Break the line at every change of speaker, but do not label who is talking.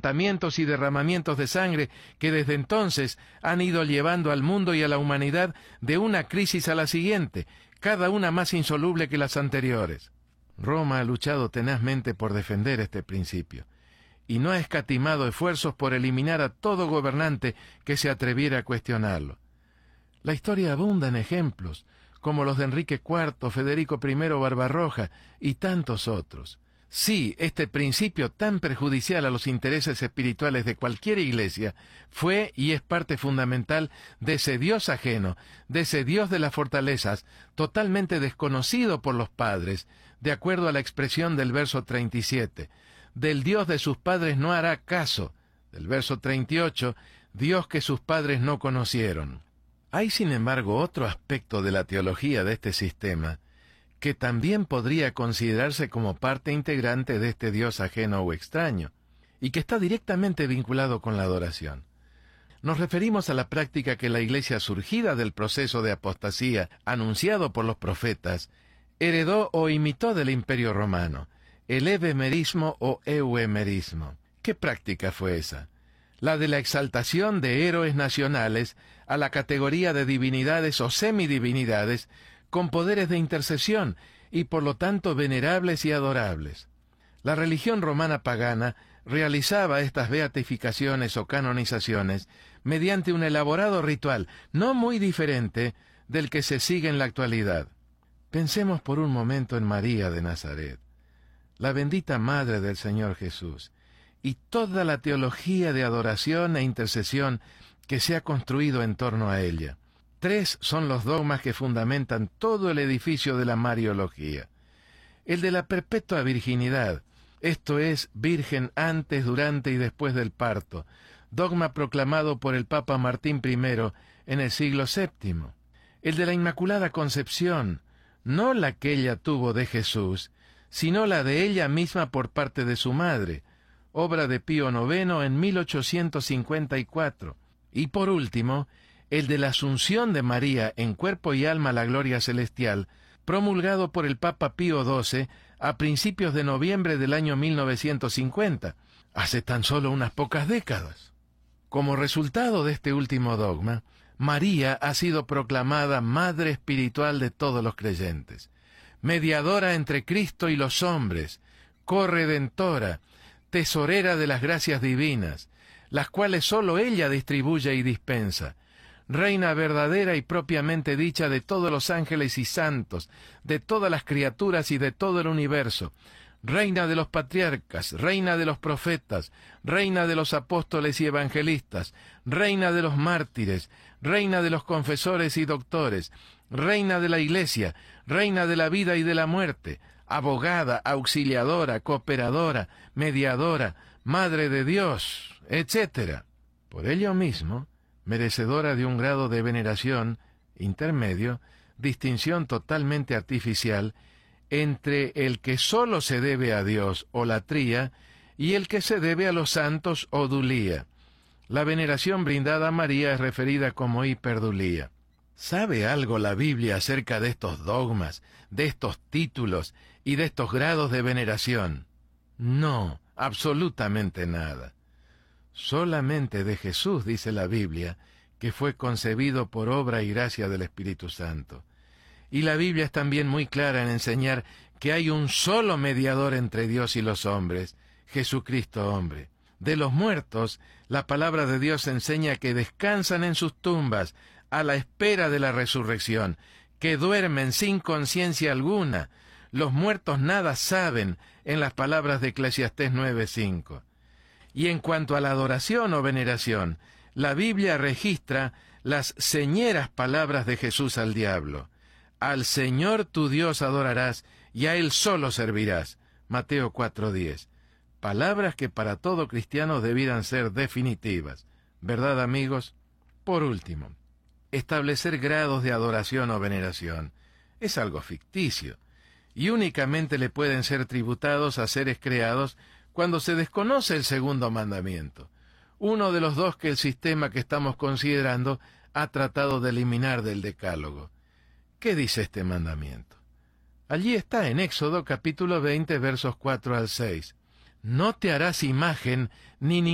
matamientos y derramamientos de sangre que desde entonces han ido llevando al mundo y a la humanidad de una crisis a la siguiente, cada una más insoluble que las anteriores. Roma ha luchado tenazmente por defender este principio, y no ha escatimado esfuerzos por eliminar a todo gobernante que se atreviera a cuestionarlo. La historia abunda en ejemplos, como los de Enrique IV, Federico I Barbarroja y tantos otros. Sí, este principio tan perjudicial a los intereses espirituales de cualquier iglesia fue y es parte fundamental de ese Dios ajeno, de ese Dios de las fortalezas, totalmente desconocido por los padres, de acuerdo a la expresión del verso 37. Del Dios de sus padres no hará caso. Del verso 38, Dios que sus padres no conocieron. Hay, sin embargo, otro aspecto de la teología de este sistema que también podría considerarse como parte integrante de este Dios ajeno o extraño, y que está directamente vinculado con la adoración. Nos referimos a la práctica que la Iglesia surgida del proceso de apostasía anunciado por los profetas heredó o imitó del Imperio Romano, el evemerismo o euemerismo. ¿Qué práctica fue esa? La de la exaltación de héroes nacionales a la categoría de divinidades o semidivinidades con poderes de intercesión y por lo tanto venerables y adorables. La religión romana pagana realizaba estas beatificaciones o canonizaciones mediante un elaborado ritual no muy diferente del que se sigue en la actualidad. Pensemos por un momento en María de Nazaret, la bendita Madre del Señor Jesús, y toda la teología de adoración e intercesión que se ha construido en torno a ella. 3 son los dogmas que fundamentan todo el edificio de la Mariología. El de la perpetua virginidad, esto es, virgen antes, durante y después del parto, dogma proclamado por el Papa Martín I en el siglo VII. El de la Inmaculada Concepción, no la que ella tuvo de Jesús, sino la de ella misma por parte de su madre, obra de Pío IX en 1854. Y por último, el de la Asunción de María en cuerpo y alma a la gloria celestial, promulgado por el Papa Pío XII a principios de noviembre del año 1950, hace tan solo unas pocas décadas. Como resultado de este último dogma, María ha sido proclamada Madre Espiritual de todos los creyentes, mediadora entre Cristo y los hombres, corredentora, tesorera de las gracias divinas, las cuales sólo ella distribuye y dispensa, reina verdadera y propiamente dicha de todos los ángeles y santos, de todas las criaturas y de todo el universo, reina de los patriarcas, reina de los profetas, reina de los apóstoles y evangelistas, reina de los mártires, reina de los confesores y doctores, reina de la Iglesia, reina de la vida y de la muerte, abogada, auxiliadora, cooperadora, mediadora, madre de Dios, etc. Por ello mismo, merecedora de un grado de veneración intermedio, distinción totalmente artificial entre el que sólo se debe a Dios, o latría, y el que se debe a los santos, o dulía. La veneración brindada a María es referida como hiperdulía. ¿Sabe algo la Biblia acerca de estos dogmas, de estos títulos y de estos grados de veneración? No, absolutamente nada. Solamente de Jesús dice la Biblia que fue concebido por obra y gracia del Espíritu Santo. Y la Biblia es también muy clara en enseñar que hay un solo mediador entre Dios y los hombres, Jesucristo hombre. De los muertos, la palabra de Dios enseña que descansan en sus tumbas a la espera de la resurrección, que duermen sin conciencia alguna. Los muertos nada saben, en las palabras de Eclesiastés 9:5. Y en cuanto a la adoración o veneración, la Biblia registra las señeras palabras de Jesús al diablo. Al Señor tu Dios adorarás, y a Él solo servirás. Mateo 4:10. Palabras que para todo cristiano debieran ser definitivas. ¿Verdad, amigos? Por último, establecer grados de adoración o veneración es algo ficticio, y únicamente le pueden ser tributados a seres creados cuando se desconoce el segundo mandamiento, uno de los 2 que el sistema que estamos considerando ha tratado de eliminar del Decálogo. ¿Qué dice este mandamiento? Allí está en Éxodo capítulo 20, versos 4 al 6. No te harás imagen ni